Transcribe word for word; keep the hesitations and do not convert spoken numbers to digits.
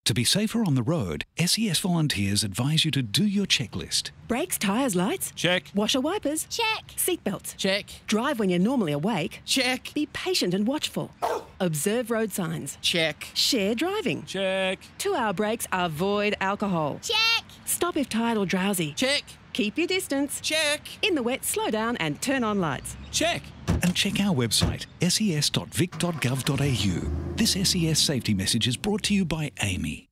To be safer on the road, S E S volunteers advise you to do your checklist. Brakes, tyres, lights? Check. Washer, wipers? Check. Seatbelts? Check. Drive when you're normally awake? Check. Be patient and watchful. Observe road signs. Check. Share driving. Check. Two-hour breaks, avoid alcohol. Check. Stop if tired or drowsy. Check. Keep your distance. Check. In the wet, slow down and turn on lights. Check. And check our website, s e s dot vic dot gov dot a u. This S E S safety message is brought to you by A M I.